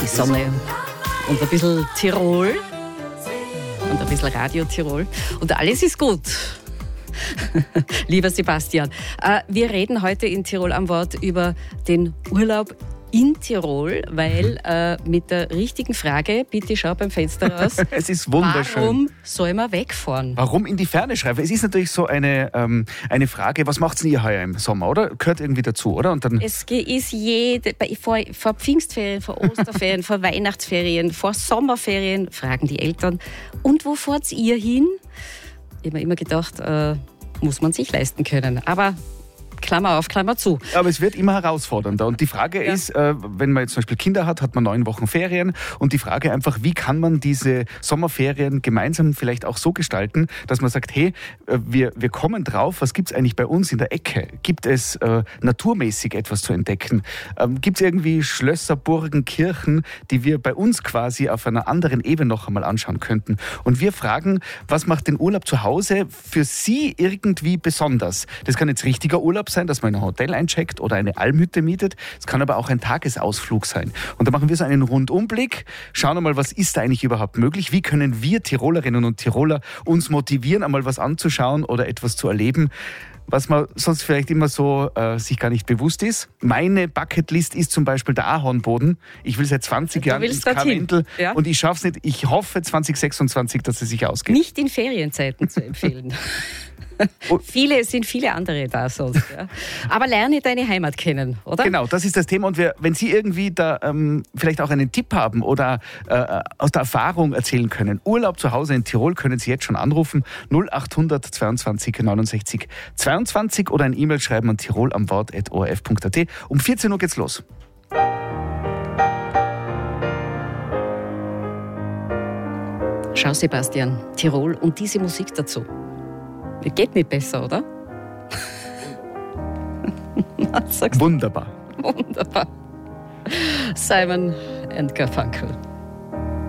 die Sonne und ein bisschen Tirol und ein bisschen Radio Tirol und alles ist gut. Lieber Sebastian, wir reden heute in Tirol am Wort über den Urlaub in Tirol, weil mit der richtigen Frage, bitte schau beim Fenster raus. Es ist wunderschön. Warum soll man wegfahren? Warum in die Ferne schreiben? Es ist natürlich so eine Frage, was macht ihr heuer im Sommer, oder? Gehört irgendwie dazu, oder? Und dann Es ist vor Pfingstferien, vor Osterferien, vor Weihnachtsferien, vor Sommerferien, fragen die Eltern. Und wo fahrt ihr hin? Ich habe mir immer gedacht, muss man sich leisten können. Aber Klammer auf, Klammer zu. Aber es wird immer herausfordernder. Und die Frage ist, wenn man jetzt zum Beispiel Kinder hat, hat man 9 Wochen Ferien. Und die Frage einfach, wie kann man diese Sommerferien gemeinsam vielleicht auch so gestalten, dass man sagt, hey, wir kommen drauf, was gibt es eigentlich bei uns in der Ecke? Gibt es naturmäßig etwas zu entdecken? Gibt es irgendwie Schlösser, Burgen, Kirchen, die wir bei uns quasi auf einer anderen Ebene noch einmal anschauen könnten? Und wir fragen, was macht den Urlaub zu Hause für Sie irgendwie besonders? Das kann jetzt richtiger Urlaub sein, dass man in ein Hotel eincheckt oder eine Almhütte mietet. Es kann aber auch ein Tagesausflug sein. Und da machen wir so einen Rundumblick, schauen einmal, was ist da eigentlich überhaupt möglich? Wie können wir Tirolerinnen und Tiroler uns motivieren, einmal was anzuschauen oder etwas zu erleben, was man sonst vielleicht immer so sich gar nicht bewusst ist. Meine Bucketlist ist zum Beispiel der Ahornboden. Ich will seit 20 Jahren ins Karwendel und ich schaffe es nicht. Ich hoffe 2026, dass es sich ausgeht. Nicht in Ferienzeiten zu empfehlen. Es sind viele andere da sonst. Ja. Aber lerne deine Heimat kennen, oder? Genau, das ist das Thema. Und wenn Sie irgendwie da vielleicht auch einen Tipp haben oder aus der Erfahrung erzählen können, Urlaub zu Hause in Tirol, können Sie jetzt schon anrufen. 0800 22 69 22 oder ein E-Mail schreiben an tirolamwort@orf.at. Um 14 Uhr geht's los. Schau, Sebastian, Tirol und diese Musik dazu. Geht nicht besser, oder? Wunderbar. Wunderbar. Simon and Garfunkel.